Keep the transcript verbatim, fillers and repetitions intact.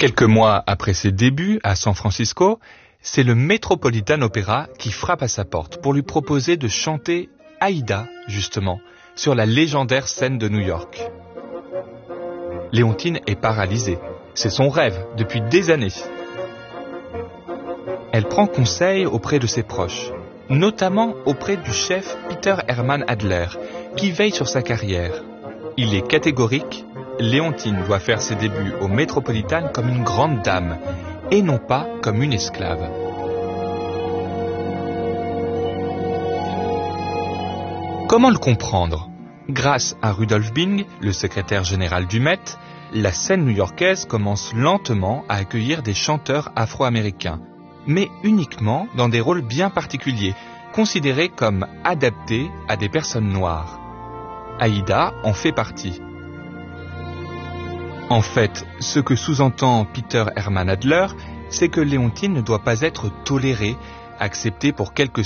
Quelques mois après ses débuts à San Francisco, c'est le Metropolitan Opera qui frappe à sa porte pour lui proposer de chanter Aïda, justement, sur la légendaire scène de New York. Léontine est paralysée. C'est son rêve depuis des années. Elle prend conseil auprès de ses proches, notamment auprès du chef Peter Hermann Adler, qui veille sur sa carrière. Il est catégorique, Léontine doit faire ses débuts au Metropolitan comme une grande dame, et non pas comme une esclave. Comment le comprendre ? Grâce à Rudolf Bing, le secrétaire général du Met, la scène new-yorkaise commence lentement à accueillir des chanteurs afro-américains, mais uniquement dans des rôles bien particuliers, considérés comme adaptés à des personnes noires. Aïda en fait partie. En fait, ce que sous-entend Peter Hermann Adler, c'est que Léontine ne doit pas être tolérée, acceptée pour quelque